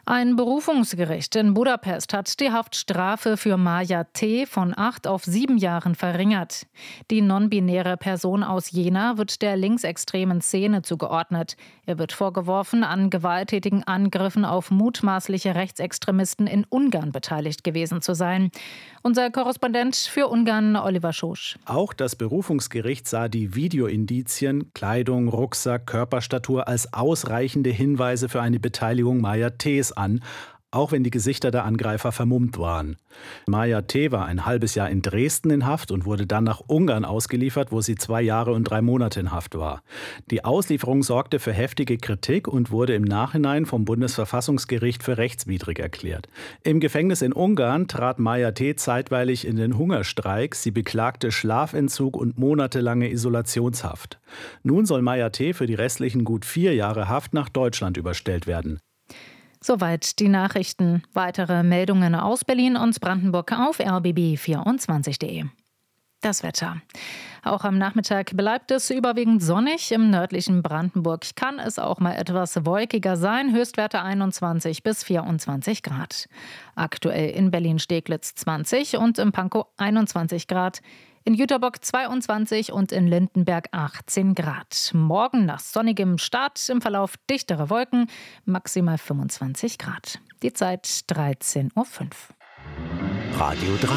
Ein Berufungsgericht in Budapest hat die Haftstrafe für Maja T. von 8 auf 7 Jahren verringert. Die non-binäre Person aus Jena wird der linksextremen Szene zugeordnet. Ihr wird vorgeworfen, an gewalttätigen Angriffen auf mutmaßliche Rechtsextremisten in Ungarn beteiligt gewesen zu sein. Unser Korrespondent für Ungarn, Oliver Schosch. Auch das Berufungsgericht sah die Videoindizien, Kleidung, Rucksack, Körperstatur als ausreichende Hinweise für eine Beteiligung Maja T.s an, auch wenn die Gesichter der Angreifer vermummt waren. Maja T. war ein halbes Jahr in Dresden in Haft und wurde dann nach Ungarn ausgeliefert, wo sie 2 Jahre und 3 Monate in Haft war. Die Auslieferung sorgte für heftige Kritik und wurde im Nachhinein vom Bundesverfassungsgericht für rechtswidrig erklärt. Im Gefängnis in Ungarn trat Maja T. zeitweilig in den Hungerstreik. Sie beklagte Schlafentzug und monatelange Isolationshaft. Nun soll Maja T. für die restlichen gut 4 Jahre Haft nach Deutschland überstellt werden. Soweit die Nachrichten. Weitere Meldungen aus Berlin und Brandenburg auf rbb24.de. Das Wetter. Auch am Nachmittag bleibt es überwiegend sonnig. Im nördlichen Brandenburg kann es auch mal etwas wolkiger sein. Höchstwerte 21 bis 24 Grad. Aktuell in Berlin-Steglitz 20 und in Pankow 21 Grad. In Jüterbock 22 und in Lindenberg 18 Grad. Morgen nach sonnigem Start, im Verlauf dichtere Wolken, maximal 25 Grad. Die Zeit 13:05 Uhr. Radio 3.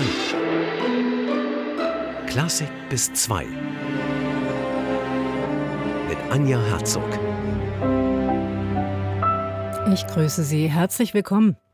Klassik bis 2. Mit Anja Herzog. Ich grüße Sie. Herzlich willkommen.